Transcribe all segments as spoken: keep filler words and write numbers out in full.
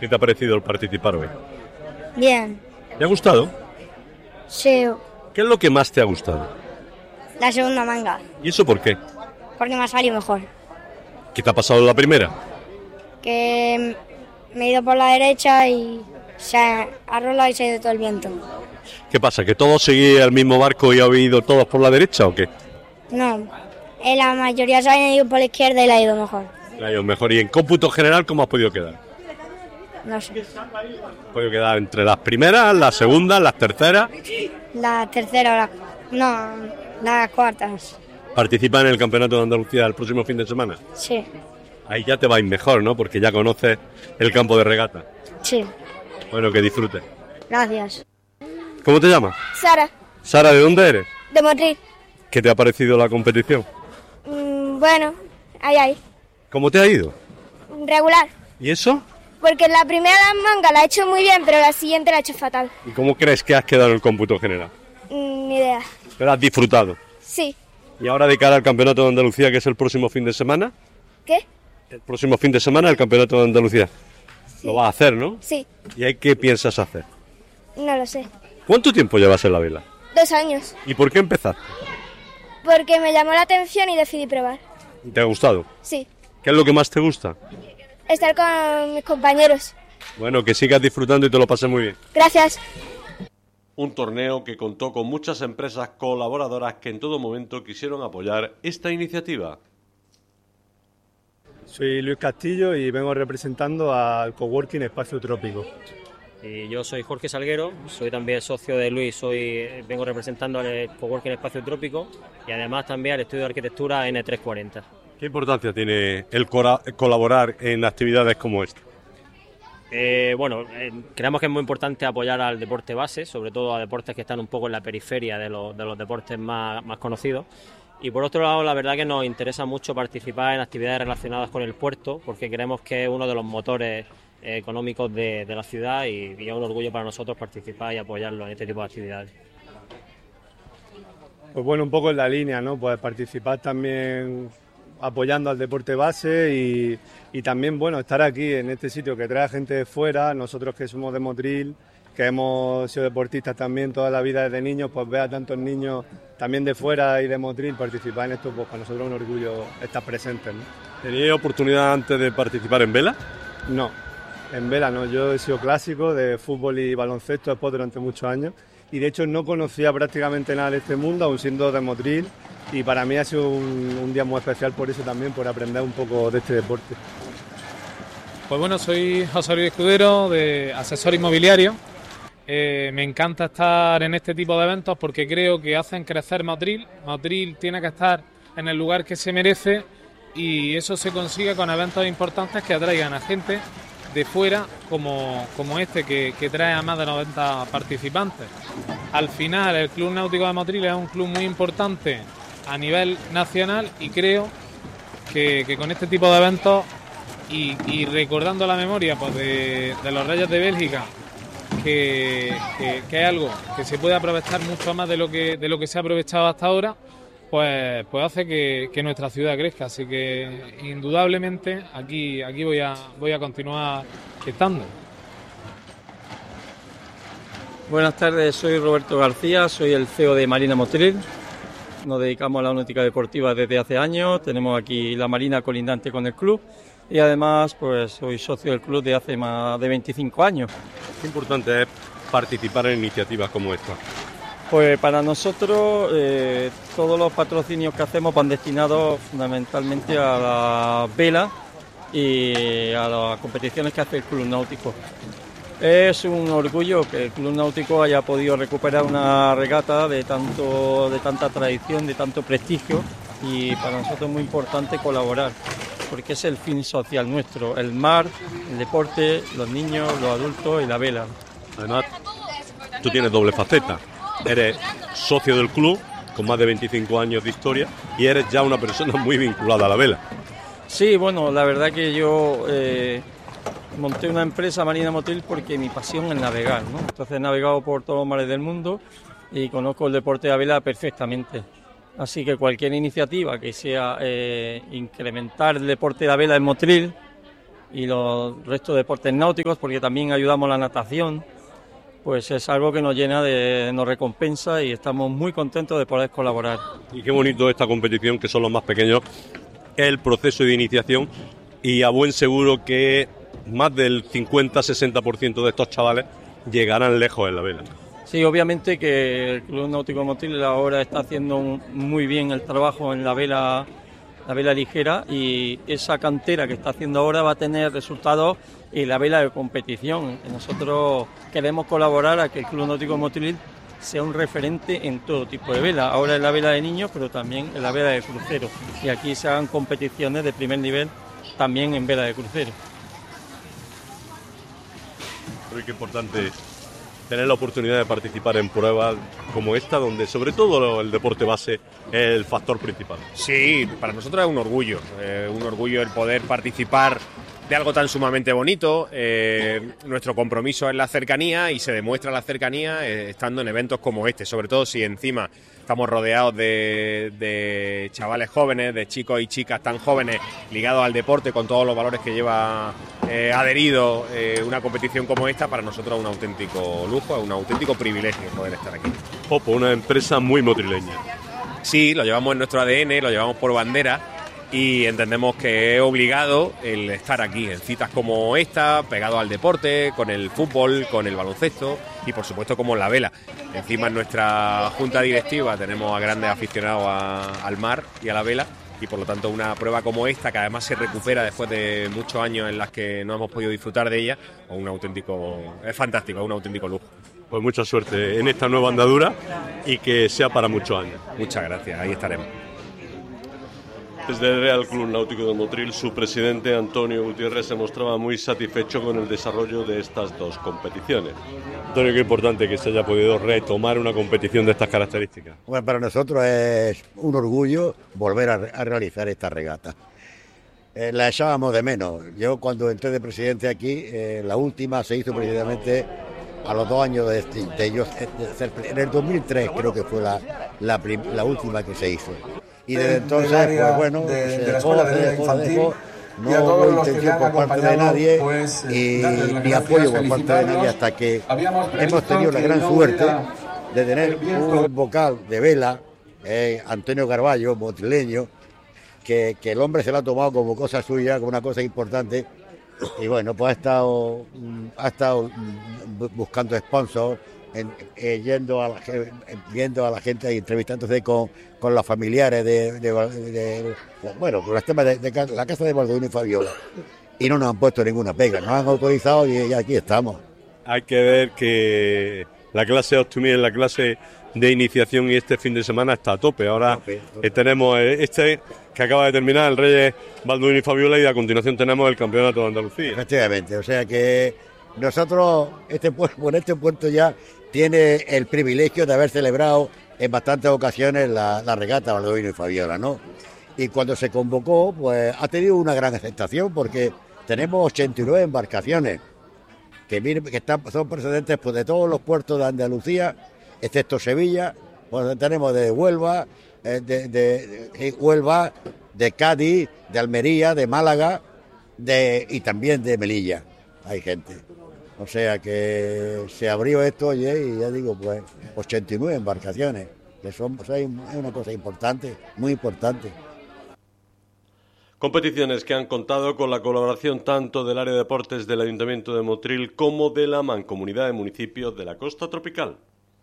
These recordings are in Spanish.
¿Qué te ha parecido el participar hoy? Bien. ¿Te ha gustado? Sí. ¿Qué es lo que más te ha gustado? La segunda manga. ¿Y eso por qué? Porque me ha salido mejor. ¿Qué te ha pasado en la primera? Que me he ido por la derecha y se ha arrollado y se ha ido todo el viento. ¿Qué pasa? ¿Que todos seguís el mismo barco y habéis ido todos por la derecha o qué? No. En la mayoría se han ido por la izquierda y le ha ido mejor. Le ha ido mejor. ¿Y en cómputo general cómo has podido quedar? No sé. ¿Has podido quedar entre las primeras, las segundas, las terceras? La tercera o la... No, las cuartas. ¿Participas en el Campeonato de Andalucía el próximo fin de semana? Sí. Ahí ya te va a ir mejor, ¿no? Porque ya conoces el campo de regata. Sí. Bueno, que disfrutes. Gracias. ¿Cómo te llamas? Sara, Sara, ¿de dónde eres? de Motril. ¿Qué te ha parecido la competición? Mm, bueno, ahí, ahí. ¿Cómo te ha ido? Regular. ¿Y eso? Porque la primera manga la he hecho muy bien, pero la siguiente la he hecho fatal. ¿Y cómo crees que has quedado en el cómputo general? Mm, ni idea. Pero has disfrutado. Sí. ¿Y ahora de cara al Campeonato de Andalucía, que es el próximo fin de semana? ¿Qué? El próximo fin de semana el Campeonato de Andalucía. Sí. Lo vas a hacer, ¿no? Sí. ¿Y ahí qué piensas hacer? No lo sé. ¿Cuánto tiempo llevas en la vela? Dos años. ¿Y por qué empezaste? Porque me llamó la atención y decidí probar. ¿Y te ha gustado? Sí. ¿Qué es lo que más te gusta? Estar con mis compañeros. Bueno, que sigas disfrutando y te lo pases muy bien. Gracias. Un torneo que contó con muchas empresas colaboradoras que en todo momento quisieron apoyar esta iniciativa. Soy Luis Castillo y vengo representando al Coworking Espacio Trópico. Y yo soy Jorge Salguero, soy también socio de Luis, soy vengo representando al Coworking Espacio Trópico y además también al Estudio de Arquitectura ene trescientos cuarenta. ¿Qué importancia tiene el cora- colaborar en actividades como esta? Eh, bueno, eh, creemos que es muy importante apoyar al deporte base, sobre todo a deportes que están un poco en la periferia de los, de los deportes más, más conocidos. Y por otro lado, la verdad que nos interesa mucho participar en actividades relacionadas con el puerto, porque creemos que es uno de los motores eh, económicos de, de la ciudad y, y es un orgullo para nosotros participar y apoyarlo en este tipo de actividades. Pues bueno, un poco en la línea, ¿no? Pues participar también apoyando al deporte base y, y también, bueno, estar aquí en este sitio que trae gente de fuera, nosotros que somos de Motril, que hemos sido deportistas también toda la vida desde niños, pues ver a tantos niños también de fuera y de Motril participar en esto, pues para nosotros es un orgullo estar presentes, ¿no? ¿Teníais oportunidad antes de participar en vela? No, en vela no, yo he sido clásico de fútbol y baloncesto después durante muchos años y de hecho no conocía prácticamente nada de este mundo, aún siendo de Motril, y para mí ha sido un, un día muy especial por eso también, por aprender un poco de este deporte. Pues bueno, soy José Luis Escudero, de asesor inmobiliario. Eh, me encanta estar en este tipo de eventos porque creo que hacen crecer Motril. Motril tiene que estar en el lugar que se merece y eso se consigue con eventos importantes que atraigan a gente de fuera como, como este que, que trae a más de noventa participantes. Al final el Club Náutico de Motril es un club muy importante a nivel nacional y creo que, que con este tipo de eventos y, y recordando la memoria pues, de, de los Reyes de Bélgica, que, que, que es algo que se puede aprovechar mucho más de lo que, de lo que se ha aprovechado hasta ahora, pues, pues hace que, que nuestra ciudad crezca. Así que indudablemente aquí, aquí voy a, voy a continuar estando. Buenas tardes, soy Roberto García, soy el C E O de Marina Motril. Nos dedicamos a la náutica deportiva desde hace años, tenemos aquí la marina colindante con el club y además pues soy socio del club de hace más de veinticinco años. Qué importante es participar en iniciativas como esta. Pues para nosotros eh, todos los patrocinios que hacemos van destinados fundamentalmente a la vela y a las competiciones que hace el Club Náutico. Es un orgullo que el Club Náutico haya podido recuperar una regata de tanto de tanta tradición, de tanto prestigio y para nosotros es muy importante colaborar porque es el fin social nuestro, el mar, el deporte, los niños, los adultos y la vela. Además, tú tienes doble faceta, eres socio del club con más de veinticinco años de historia y eres ya una persona muy vinculada a la vela. Sí, bueno, la verdad que yo... Eh, monté una empresa, Marina Motril, porque mi pasión es navegar, ¿no? Entonces he navegado por todos los mares del mundo y conozco el deporte de la vela perfectamente. Así que cualquier iniciativa que sea eh, incrementar el deporte de la vela en Motril, y los restos de deportes náuticos, porque también ayudamos a la natación, pues es algo que nos llena, de nos recompensa y estamos muy contentos de poder colaborar. Y qué bonito esta competición, que son los más pequeños, el proceso de iniciación, y a buen seguro que más del cincuenta a sesenta por ciento de estos chavales llegarán lejos en la vela. Sí, obviamente que el Club Náutico Motril ahora está haciendo un, muy bien el trabajo en la vela, la vela ligera, y esa cantera que está haciendo ahora va a tener resultados en la vela de competición. Nosotros queremos colaborar a que el Club Náutico Motril sea un referente en todo tipo de vela, ahora en la vela de niños, pero también en la vela de crucero, y aquí se hagan competiciones de primer nivel también en vela de crucero. Pero qué importante tener la oportunidad de participar en pruebas como esta, donde sobre todo el deporte base es el factor principal. Sí, para nosotros es un orgullo, eh, un orgullo el poder participar de algo tan sumamente bonito. Eh, nuestro compromiso es la cercanía, y se demuestra la cercanía eh, estando en eventos como este, sobre todo si encima estamos rodeados de, de chavales jóvenes, de chicos y chicas tan jóvenes ligados al deporte, con todos los valores que lleva eh, adherido eh, una competición como esta. Para nosotros es un auténtico lujo, es un auténtico privilegio poder estar aquí. Popo, una empresa muy motrileña. Sí, lo llevamos en nuestro A D N, lo llevamos por bandera, y entendemos que es obligado el estar aquí en citas como esta, pegado al deporte, con el fútbol, con el baloncesto y por supuesto como la vela. Encima en nuestra junta directiva tenemos a grandes aficionados a, al mar y a la vela, y por lo tanto una prueba como esta, que además se recupera después de muchos años en las que no hemos podido disfrutar de ella, es un auténtico, es fantástico, es un auténtico lujo. Pues mucha suerte en esta nueva andadura y que sea para muchos años. Muchas gracias, ahí estaremos. Desde el Real Club Náutico de Motril, su presidente Antonio Gutiérrez se mostraba muy satisfecho con el desarrollo de estas dos competiciones. Antonio, qué importante que se haya podido retomar una competición de estas características. Bueno, para nosotros es un orgullo volver a, a realizar esta regata. Eh, la echábamos de menos. Yo cuando entré de presidente aquí, eh, la última se hizo precisamente a los dos años de, de ellos. En el dos mil tres creo que fue la, la, prim, la última que se hizo. Y desde entonces, pues bueno, de, se de la dejó, escuela se de dejó, infantil, dejó, no hubo intención por parte de nadie, pues, y ni apoyo por parte de nadie, hasta que hemos tenido la gran suerte de tener un vocal de vela, eh, Antonio Carballo, motrileño, que, que el hombre se lo ha tomado como cosa suya, como una cosa importante, y bueno, pues ha estado, ha estado buscando sponsors, En, eh, yendo a la, viendo a la gente y entrevistándose con, con los familiares de, de, de, de bueno, con los temas de, de la casa de Balduino y Fabiola, y no nos han puesto ninguna pega, nos han autorizado y, y aquí estamos. Hay que ver que la clase Optimist, la clase de iniciación, y este fin de semana está a tope. Ahora tope, tope. Eh, tenemos este que acaba de terminar, el Reyes Balduino y Fabiola, y a continuación tenemos el Campeonato de Andalucía. Efectivamente, o sea que nosotros, este puerto, por este puerto ya tiene el privilegio de haber celebrado en bastantes ocasiones la, la regata Balduino y Fabiola, ¿no? Y cuando se convocó, pues ha tenido una gran aceptación, porque tenemos ochenta y nueve embarcaciones que, que están, son procedentes pues, de todos los puertos de Andalucía, excepto Sevilla, pues tenemos de Huelva, de, de, de, de Huelva, de Cádiz, de Almería, de Málaga, de, y también de Melilla. Hay gente. O sea que se abrió esto, oye, y ya digo, pues ochenta y nueve embarcaciones, que son, o sea, es una cosa importante, muy importante. Competiciones que han contado con la colaboración tanto del área de deportes del Ayuntamiento de Motril como de la Mancomunidad de Municipios de la Costa Tropical.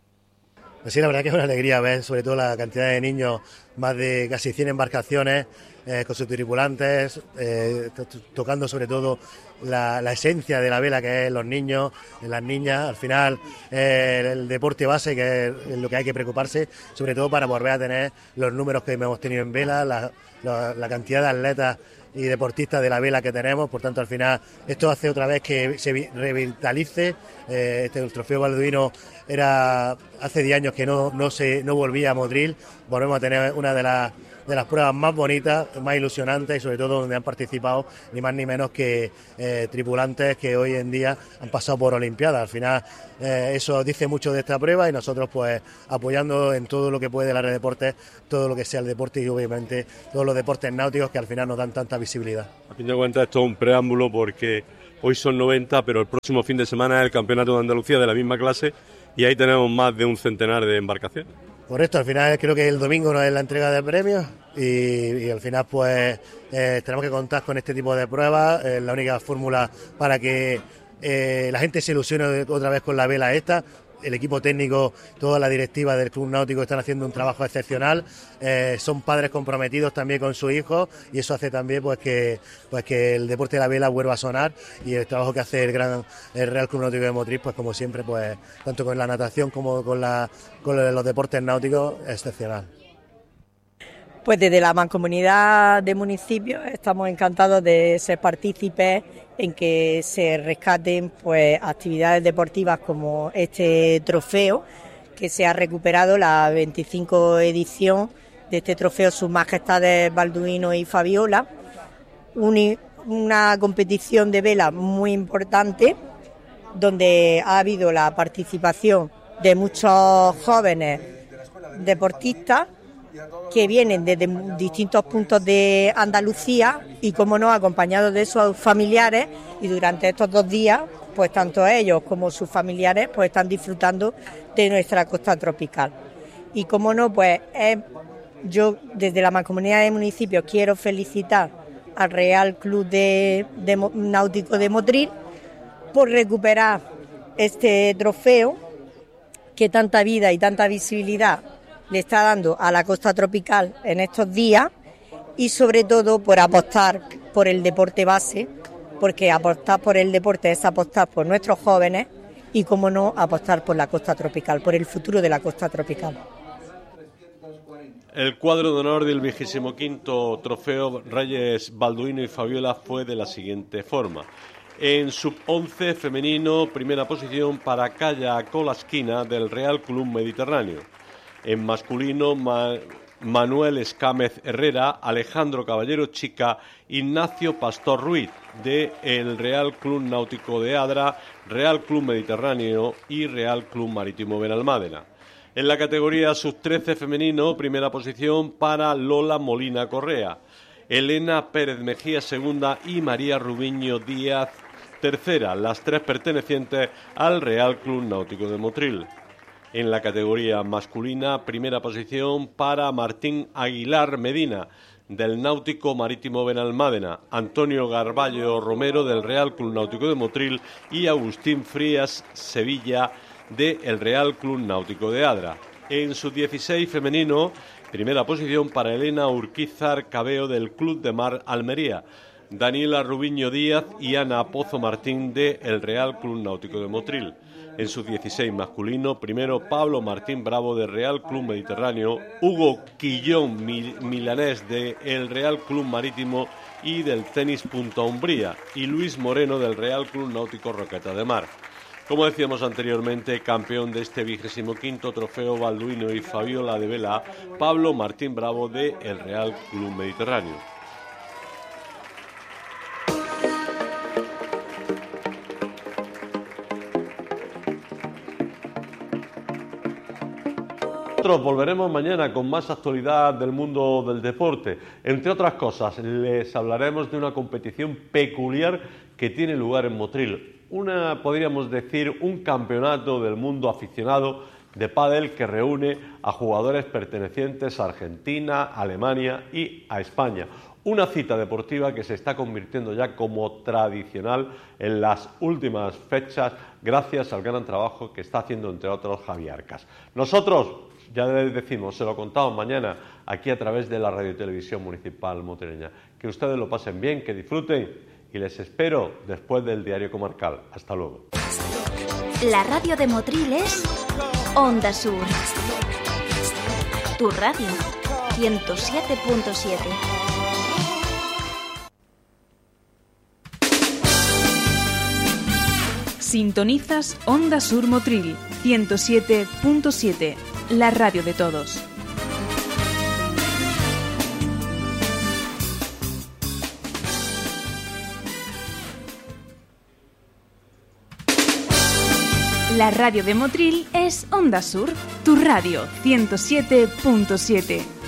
Pues sí, la verdad que es una alegría ver sobre todo la cantidad de niños, más de casi cien embarcaciones eh, con sus tripulantes, eh, tocando sobre todo la, la esencia de la vela, que es los niños, las niñas. Al final eh, el deporte base, que es lo que hay que preocuparse, sobre todo para volver a tener los números que hemos tenido en vela, la, la, la cantidad de atletas y deportistas de la vela que tenemos. Por tanto, al final esto hace otra vez que se revitalice. Eh, este el trofeo Balduino era hace diez años que no no se no volvía a Motril. Volvemos a tener una de las de las pruebas más bonitas, más ilusionantes y sobre todo donde han participado ni más ni menos que eh, tripulantes que hoy en día han pasado por Olimpiadas. Al final eh, eso dice mucho de esta prueba y nosotros pues apoyando en todo lo que puede la red de deportes, todo lo que sea el deporte y obviamente todos los deportes náuticos que al final nos dan tanta visibilidad. A fin de cuentas esto es un preámbulo porque hoy son noventa, pero el próximo fin de semana es el Campeonato de Andalucía de la misma clase y ahí tenemos más de un centenar de embarcaciones. Correcto, al final creo que el domingo no es la entrega de premios y, y al final pues eh, tenemos que contar con este tipo de pruebas, es la única fórmula para que eh, la gente se ilusione otra vez con la vela esta. El equipo técnico, toda la directiva del Club Náutico están haciendo un trabajo excepcional, eh, son padres comprometidos también con sus hijos y eso hace también pues que pues que el deporte de la vela vuelva a sonar y el trabajo que hace el gran el Real Club Náutico de Motril, pues como siempre, pues tanto con la natación como con, la, con los deportes náuticos, excepcional. Pues desde la Mancomunidad de Municipios estamos encantados de ser partícipes en que se rescaten pues actividades deportivas como este trofeo, que se ha recuperado la veinticinco edición de este trofeo Sus Majestades Balduino y Fabiola, un, una competición de vela muy importante donde ha habido la participación de muchos jóvenes deportistas que vienen desde distintos puntos de Andalucía y, como no, acompañados de sus familiares, y durante estos dos días, pues tanto ellos como sus familiares pues están disfrutando de nuestra costa tropical. Y como no, pues eh, yo desde la Mancomunidad de Municipios quiero felicitar al Real Club de, de Náutico de Motril por recuperar este trofeo que tanta vida y tanta visibilidad le está dando a la costa tropical en estos días y sobre todo por apostar por el deporte base, porque apostar por el deporte es apostar por nuestros jóvenes y, como no, apostar por la costa tropical, por el futuro de la costa tropical. El cuadro de honor del vigésimo quinto trofeo Reyes Balduino y Fabiola fue de la siguiente forma. En sub once femenino, primera posición para Calla Colasquina del Real Club Mediterráneo. En masculino, Ma- Manuel Escámez Herrera, Alejandro Caballero Chica, Ignacio Pastor Ruiz de el Real Club Náutico de Adra, Real Club Mediterráneo y Real Club Marítimo Benalmádena. En la categoría sub trece femenino, primera posición para Lola Molina Correa, Elena Pérez Mejía segunda y María Rubiño Díaz tercera, las tres pertenecientes al Real Club Náutico de Motril. En la categoría masculina, primera posición para Martín Aguilar Medina, del Náutico Marítimo Benalmádena, Antonio Garballo Romero, del Real Club Náutico de Motril, y Agustín Frías Sevilla, del Real Club Náutico de Adra. En sub dieciséis femenino, primera posición para Elena Urquizar Cabeo, del Club de Mar Almería, Daniela Rubiño Díaz y Ana Pozo Martín, del Real Club Náutico de Motril. En sub dieciséis masculino, primero Pablo Martín Bravo del Real Club Mediterráneo, Hugo Quillón Mil- Milanés del Real Club Marítimo y del Tenis Punta Umbría, y Luis Moreno del Real Club Náutico Roqueta de Mar. Como decíamos anteriormente, campeón de este vigésimo quinto trofeo Balduino y Fabiola de Vela, Pablo Martín Bravo del Real Club Mediterráneo. Nosotros volveremos mañana con más actualidad del mundo del deporte. Entre otras cosas, les hablaremos de una competición peculiar que tiene lugar en Motril. Una, podríamos decir, un campeonato del mundo aficionado de pádel que reúne a jugadores pertenecientes a Argentina, a Alemania y a España. Una cita deportiva que se está convirtiendo ya como tradicional en las últimas fechas gracias al gran trabajo que está haciendo, entre otros, Javi Arcas. Nosotros, ya les decimos, se lo contamos mañana aquí a través de la Radio y Televisión Municipal Motrileña. Que ustedes lo pasen bien, que disfruten y les espero después del Diario Comarcal. Hasta luego. La radio de Motril es Onda Sur. Tu radio, ciento siete punto siete. Sintonizas Onda Sur Motril, ciento siete punto siete, la radio de todos. La radio de Motril es Onda Sur, tu radio ciento siete punto siete.